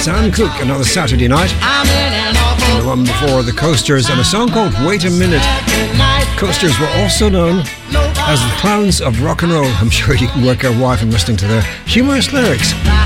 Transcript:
Sam Cooke, Another Saturday Night. And the one before, The Coasters, and a song called Wait a Minute. Coasters were also known as the Clowns of Rock and Roll. I'm sure you can work out why from listening to their humorous lyrics.